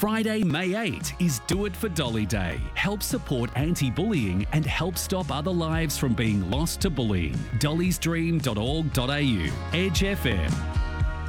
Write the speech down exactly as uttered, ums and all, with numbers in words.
Friday, May eighth is Do It for Dolly Day. Help support anti-bullying and help stop other lives from being lost to bullying. dollys dream dot org dot a u. Edge F M.